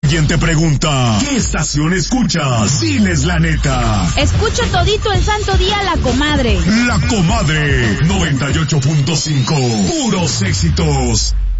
alguien te pregunta, ¿qué estación escuchas? Diles la neta. Escucho todito el santo día La Comadre. La Comadre 98.5. Puros éxitos.